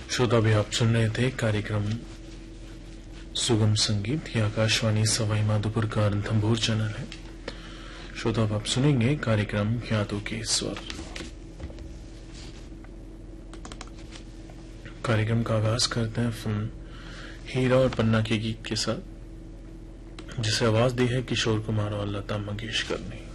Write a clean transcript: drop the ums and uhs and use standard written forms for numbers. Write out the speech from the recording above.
श्रोता भी आप सुन रहे थे कार्यक्रम सुगम संगीत। यह आकाशवाणी सवाई माधोपुर का रणथंभौर चैनल है। श्रोता आप सुनेंगे कार्यक्रम यादों के स्वर। कार्यक्रम का आगाज करते हैं फिल्म हीरा और पन्ना के गीत के साथ, जिसे आवाज दी है किशोर कुमार और लता मंगेशकर ने।